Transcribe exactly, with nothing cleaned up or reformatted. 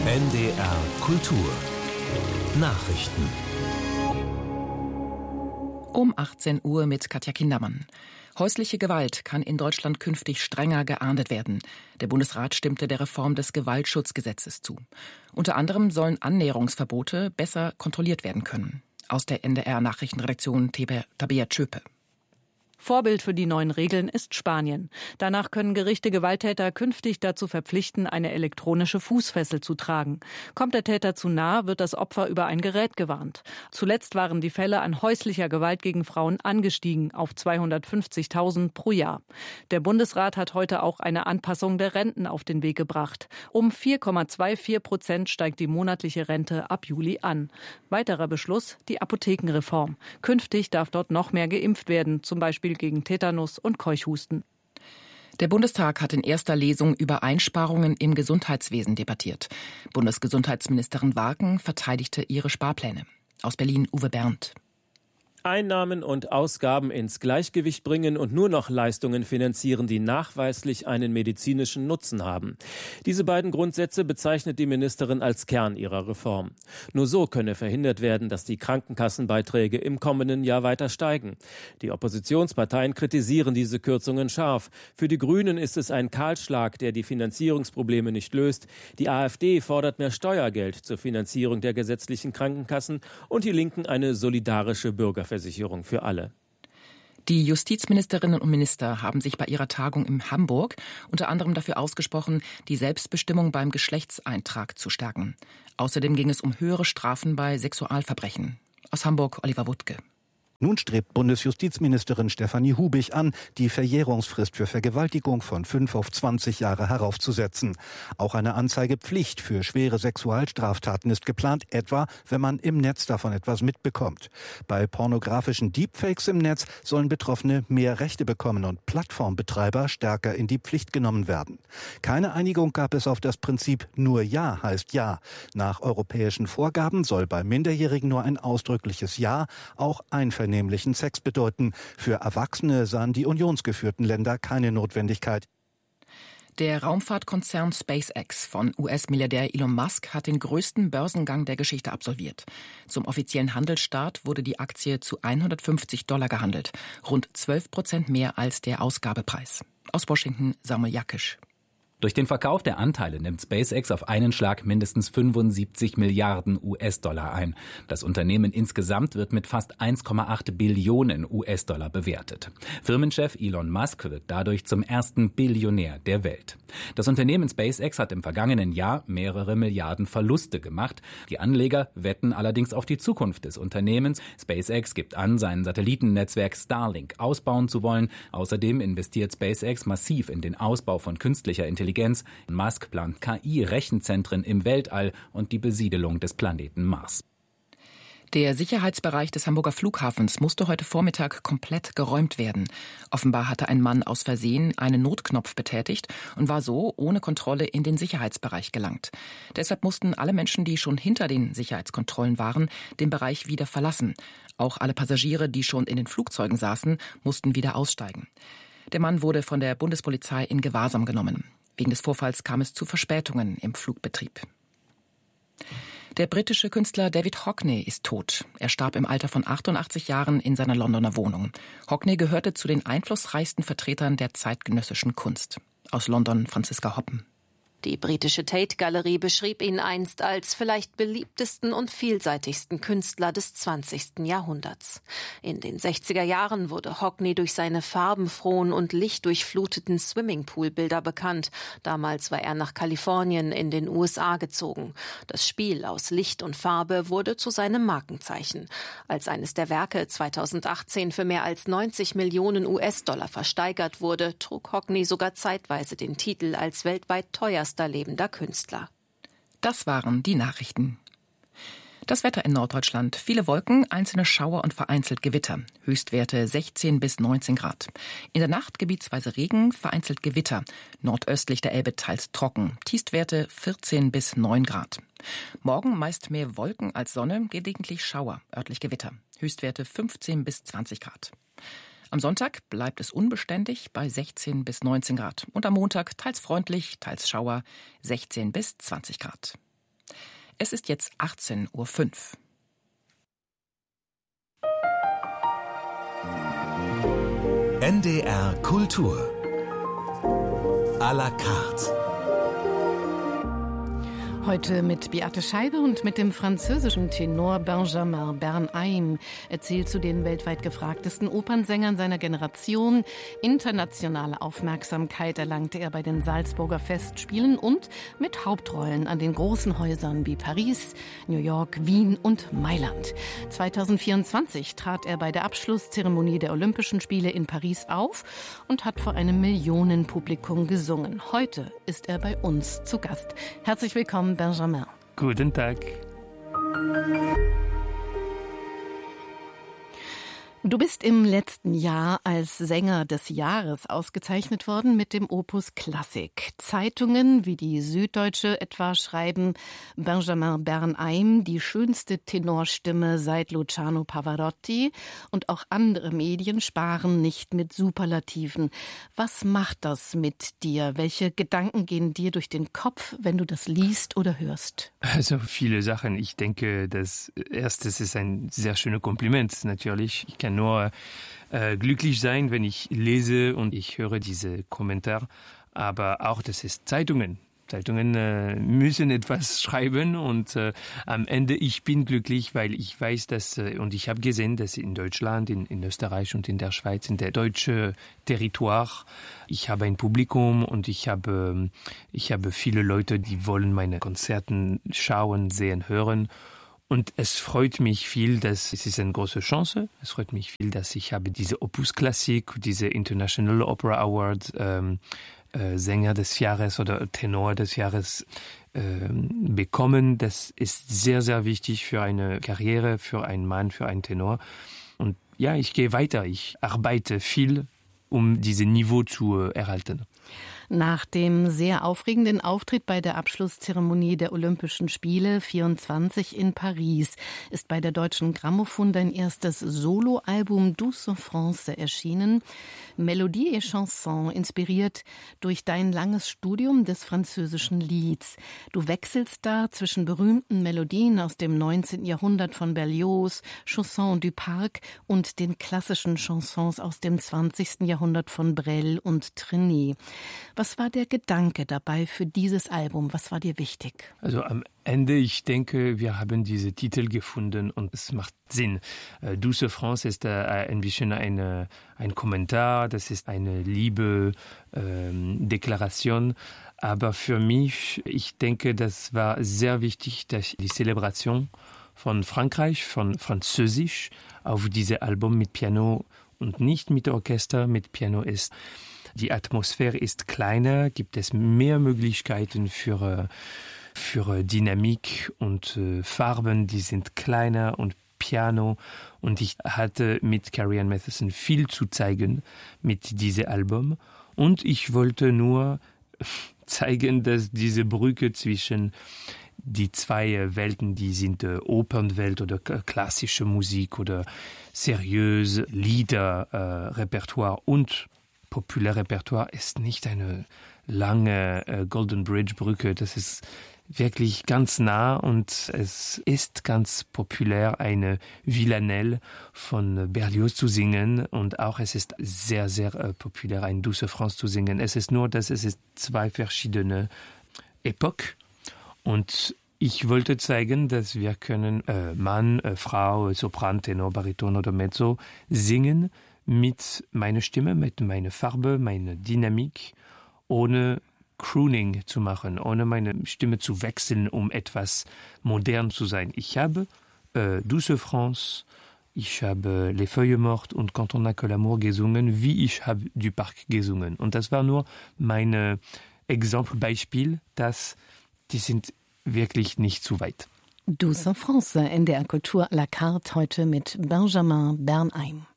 N D R Kultur Nachrichten Um achtzehn Uhr mit Katja Kindermann. Häusliche Gewalt kann in Deutschland künftig strenger geahndet werden. Der Bundesrat stimmte der Reform des Gewaltschutzgesetzes zu. Unter anderem sollen Annäherungsverbote besser kontrolliert werden können. Aus der N D R-Nachrichtenredaktion Tabea Tschöpe. Vorbild für die neuen Regeln ist Spanien. Danach können Gerichte Gewalttäter künftig dazu verpflichten, eine elektronische Fußfessel zu tragen. Kommt der Täter zu nah, wird das Opfer über ein Gerät gewarnt. Zuletzt waren die Fälle an häuslicher Gewalt gegen Frauen angestiegen auf zweihundertfünfzigtausend pro Jahr. Der Bundesrat hat heute auch eine Anpassung der Renten auf den Weg gebracht. Um vier Komma vierundzwanzig Prozent steigt die monatliche Rente ab Juli an. Weiterer Beschluss, die Apothekenreform. Künftig darf dort noch mehr geimpft werden, zum Beispiel gegen Tetanus und Keuchhusten. Der Bundestag hat in erster Lesung über Einsparungen im Gesundheitswesen debattiert. Bundesgesundheitsministerin Warken verteidigte ihre Sparpläne. Aus Berlin Uwe Berndt. Einnahmen und Ausgaben ins Gleichgewicht bringen und nur noch Leistungen finanzieren, die nachweislich einen medizinischen Nutzen haben. Diese beiden Grundsätze bezeichnet die Ministerin als Kern ihrer Reform. Nur so könne verhindert werden, dass die Krankenkassenbeiträge im kommenden Jahr weiter steigen. Die Oppositionsparteien kritisieren diese Kürzungen scharf. Für die Grünen ist es ein Kahlschlag, der die Finanzierungsprobleme nicht löst. Die AfD fordert mehr Steuergeld zur Finanzierung der gesetzlichen Krankenkassen und die Linken eine solidarische Bürgerversicherung. Versicherung für alle. Die Justizministerinnen und Minister haben sich bei ihrer Tagung in Hamburg unter anderem dafür ausgesprochen, die Selbstbestimmung beim Geschlechtseintrag zu stärken. Außerdem ging es um höhere Strafen bei Sexualverbrechen. Aus Hamburg Oliver Wuttke. Nun strebt Bundesjustizministerin Stefanie Hubig an, die Verjährungsfrist für Vergewaltigung von fünf auf zwanzig Jahre heraufzusetzen. Auch eine Anzeigepflicht für schwere Sexualstraftaten ist geplant, etwa wenn man im Netz davon etwas mitbekommt. Bei pornografischen Deepfakes im Netz sollen Betroffene mehr Rechte bekommen und Plattformbetreiber stärker in die Pflicht genommen werden. Keine Einigung gab es auf das Prinzip nur Ja heißt Ja. Nach europäischen Vorgaben soll bei Minderjährigen nur ein ausdrückliches Ja auch einvernehmen nämlichen Sex bedeuten. Für Erwachsene sahen die unionsgeführten Länder keine Notwendigkeit. Der Raumfahrtkonzern SpaceX von U S-Milliardär Elon Musk hat den größten Börsengang der Geschichte absolviert. Zum offiziellen Handelsstart wurde die Aktie zu hundertfünfzig Dollar gehandelt, rund zwölf Prozent mehr als der Ausgabepreis. Aus Washington Samuel Jakisch. Durch den Verkauf der Anteile nimmt SpaceX auf einen Schlag mindestens fünfundsiebzig Milliarden U S-Dollar ein. Das Unternehmen insgesamt wird mit fast eins Komma acht Billionen U S-Dollar bewertet. Firmenchef Elon Musk wird dadurch zum ersten Billionär der Welt. Das Unternehmen SpaceX hat im vergangenen Jahr mehrere Milliarden Verluste gemacht. Die Anleger wetten allerdings auf die Zukunft des Unternehmens. SpaceX gibt an, sein Satellitennetzwerk Starlink ausbauen zu wollen. Außerdem investiert SpaceX massiv in den Ausbau von künstlicher Intelligenz. Musk plant K I-Rechenzentren im Weltall und die Besiedelung des Planeten Mars. Der Sicherheitsbereich des Hamburger Flughafens musste heute Vormittag komplett geräumt werden. Offenbar hatte ein Mann aus Versehen einen Notknopf betätigt und war so ohne Kontrolle in den Sicherheitsbereich gelangt. Deshalb mussten alle Menschen, die schon hinter den Sicherheitskontrollen waren, den Bereich wieder verlassen. Auch alle Passagiere, die schon in den Flugzeugen saßen, mussten wieder aussteigen. Der Mann wurde von der Bundespolizei in Gewahrsam genommen. Wegen des Vorfalls kam es zu Verspätungen im Flugbetrieb. Der britische Künstler David Hockney ist tot. Er starb im Alter von achtundachtzig Jahren in seiner Londoner Wohnung. Hockney gehörte zu den einflussreichsten Vertretern der zeitgenössischen Kunst. Aus London Franziska Hoppen. Die britische Tate-Galerie beschrieb ihn einst als vielleicht beliebtesten und vielseitigsten Künstler des zwanzigsten Jahrhunderts. In den sechziger Jahren wurde Hockney durch seine farbenfrohen und lichtdurchfluteten Swimmingpool-Bilder bekannt. Damals war er nach Kalifornien in den U S A gezogen. Das Spiel aus Licht und Farbe wurde zu seinem Markenzeichen. Als eines der Werke zweitausendachtzehn für mehr als neunzig Millionen U S-Dollar versteigert wurde, trug Hockney sogar zeitweise den Titel als weltweit teuerster lebender Künstler. Das waren die Nachrichten. Das Wetter in Norddeutschland. Viele Wolken, einzelne Schauer und vereinzelt Gewitter. Höchstwerte sechzehn bis neunzehn Grad. In der Nacht gebietsweise Regen, vereinzelt Gewitter. Nordöstlich der Elbe teils trocken. Tiefstwerte vierzehn bis neun Grad. Morgen meist mehr Wolken als Sonne, gelegentlich Schauer, örtlich Gewitter. Höchstwerte fünfzehn bis zwanzig Grad. Am Sonntag bleibt es unbeständig bei sechzehn bis neunzehn Grad. Und am Montag teils freundlich, teils Schauer, sechzehn bis zwanzig Grad. Es ist jetzt achtzehn Uhr fünf. N D R Kultur à la carte. Heute mit Beate Scheibe und mit dem französischen Tenor Benjamin Bernheim. Er zählt zu den weltweit gefragtesten Opernsängern seiner Generation. Internationale Aufmerksamkeit erlangte er bei den Salzburger Festspielen und mit Hauptrollen an den großen Häusern wie Paris, New York, Wien und Mailand. zweitausendvierundzwanzig trat er bei der Abschlusszeremonie der Olympischen Spiele in Paris auf und hat vor einem Millionenpublikum gesungen. Heute ist er bei uns zu Gast. Herzlich willkommen, Benjamin. Guten Tag. Du bist im letzten Jahr als Sänger des Jahres ausgezeichnet worden mit dem Opus Klassik. Zeitungen wie die Süddeutsche etwa schreiben, Benjamin Bernheim, die schönste Tenorstimme seit Luciano Pavarotti, und auch andere Medien sparen nicht mit Superlativen. Was macht das mit dir? Welche Gedanken gehen dir durch den Kopf, wenn du das liest oder hörst? Also viele Sachen. Ich denke, das erste ist ein sehr schönes Kompliment natürlich. Ich kann nur äh, glücklich sein, wenn ich lese und ich höre diese Kommentare. Aber auch, das ist Zeitungen. Zeitungen äh, müssen etwas schreiben und äh, am Ende ich bin glücklich, weil ich weiß, dass, äh, und ich habe gesehen, dass in Deutschland, in, in Österreich und in der Schweiz, in der deutschen Territoire, ich habe ein Publikum und ich habe, ich habe viele Leute, die wollen meine Konzerten schauen, sehen, hören. Und es freut mich viel, dass es ist eine große Chance. Es freut mich viel, dass ich habe diese Opus Klassik, diese International Opera Award, ähm, äh, Sänger des Jahres oder Tenor des Jahres äh, bekommen. Das ist sehr, sehr wichtig für eine Karriere, für einen Mann, für einen Tenor. Und ja, ich gehe weiter. Ich arbeite viel, um dieses Niveau zu äh, erhalten. Nach dem sehr aufregenden Auftritt bei der Abschlusszeremonie der Olympischen Spiele vierundzwanzig in Paris ist bei der Deutschen Grammophon dein erstes Soloalbum Douce en France erschienen. Melodie et Chanson, inspiriert durch dein langes Studium des französischen Lieds. Du wechselst da zwischen berühmten Melodien aus dem neunzehnten Jahrhundert von Berlioz, Chansons du Parc und den klassischen Chansons aus dem zwanzigsten Jahrhundert von Brel und Trenet. Was war der Gedanke dabei für dieses Album? Was war dir wichtig? Also am Ende, ich denke, wir haben diese Titel gefunden und es macht Sinn. Äh, Douce France ist äh, ein bisschen eine, ein Kommentar, das ist eine liebe ähm, Deklaration. Aber für mich, ich denke, das war sehr wichtig, dass die Zelebration von Frankreich, von Französisch auf dieses Album mit Piano und nicht mit Orchester, mit Piano ist. Die Atmosphäre ist kleiner, gibt es mehr Möglichkeiten für, für Dynamik und äh, Farben, die sind kleiner und Piano. Und ich hatte mit Carrie-Anne Matheson viel zu zeigen mit diesem Album. Und ich wollte nur zeigen, dass diese Brücke zwischen die zwei Welten, die sind äh, Opernwelt oder klassische Musik oder seriöse Lieder, äh, Repertoire und Populärrepertoire ist nicht eine lange äh, Golden Bridge Brücke. Das ist wirklich ganz nah und es ist ganz populär, eine Villanelle von Berlioz zu singen und auch es ist sehr, sehr äh, populär, ein Douce France zu singen. Es ist nur, dass es ist zwei verschiedene Epochen und ich wollte zeigen, dass wir können äh, Mann, äh, Frau, Sopran, Tenor, Bariton oder Mezzo singen mit meiner Stimme, mit meiner Farbe, meiner Dynamik, ohne Crooning zu machen, ohne meine Stimme zu wechseln, um etwas modern zu sein. Ich habe äh, Douce France, ich habe Les Feuilles Mortes und Quand on n'a que l'amour gesungen, wie ich habe du Parc gesungen. Und das war nur mein Exempel, Beispiel, dass die sind wirklich nicht zu weit. Douce en France, N D R Kultur à la carte, heute mit Benjamin Bernheim.